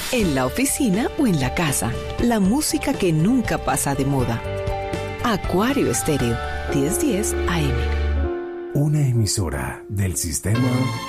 en la oficina o en la casa. La música que nunca pasa de moda. Acuario Estéreo, 1010 AM. Una emisora del sistema